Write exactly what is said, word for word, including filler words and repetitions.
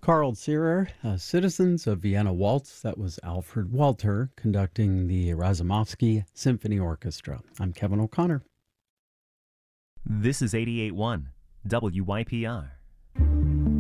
Carl Zierer, uh, Citizens of Vienna Waltz. That was Alfred Walter conducting the Razumovsky Symphony Orchestra. I'm Kevin O'Connor. This is eighty-eight point one W Y P R.